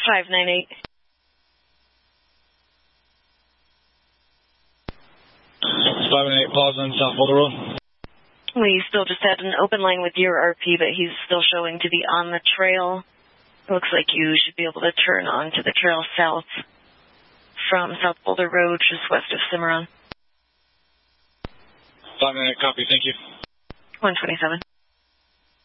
598. 598, pause on South Boulder Road. We still just had an open line with your RP, but he's still showing to be on the trail. It looks like you should be able to turn onto the trail south from South Boulder Road, just west of Cimarron. 598, copy, thank you. 127.